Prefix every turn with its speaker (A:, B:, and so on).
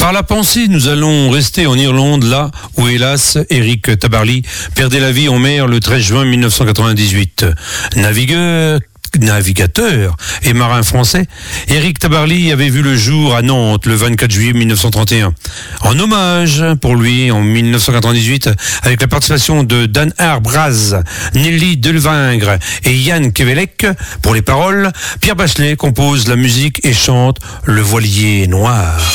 A: Par la pensée, nous allons rester en Irlande, là où, hélas, Eric Tabarly perdait la vie en mer le 13 juin 1998. Navigateur et marin français, Eric Tabarly avait vu le jour à Nantes le 24 juillet 1931. En hommage pour lui, en 1998, avec la participation de Dan Arbraz, Nelly Delvingre et Yann Kevelec pour les paroles, Pierre Bachelet compose la musique et chante Le Voilier Noir.